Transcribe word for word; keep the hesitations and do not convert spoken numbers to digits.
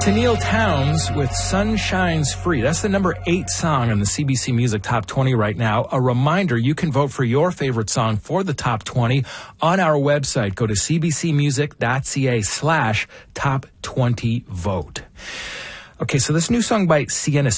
Tenille Townes with Sun Shines Free. That's the number eight song on the C B C Music Top twenty right now. A reminder, you can vote for your favorite song for the Top twenty on our website. Go to cbcmusic.ca slash top 20 vote. Okay, so this new song by Sienna